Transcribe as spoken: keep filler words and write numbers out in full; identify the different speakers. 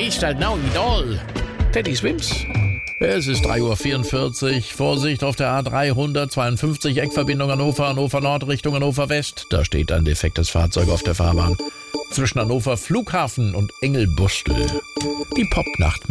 Speaker 1: ist halt now Idol. Teddy Swims. Es ist drei Uhr vierundvierzig. Vorsicht auf der A dreihundertzweiundfünfzig, Eckverbindung Hannover, Hannover Nord Richtung Hannover West. Da steht ein defektes Fahrzeug auf der Fahrbahn. Zwischen Hannover Flughafen und Engelbustel. Die Popnacht